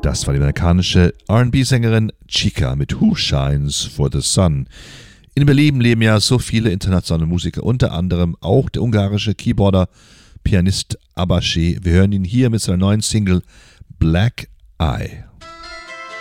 Das war die amerikanische R&B-Sängerin Chika mit Who Shines for the Sun. In Berlin leben ja so viele internationale Musiker, unter anderem auch der ungarische Keyboarder, Pianist Abaché. Wir hören ihn hier mit seiner neuen Single Black Eye.